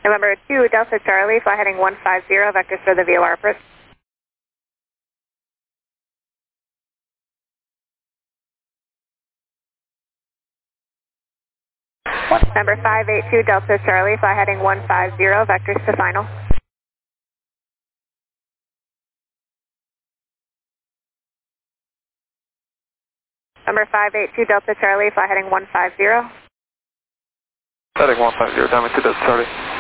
November 2 Delta Charlie, fly heading 150, vectors for the VOR approach. Number 582 Delta Charlie, fly heading 150, vectors to final. Number 582 Delta Charlie, fly heading 150. Heading 150, Diamond 2 Delta Charlie.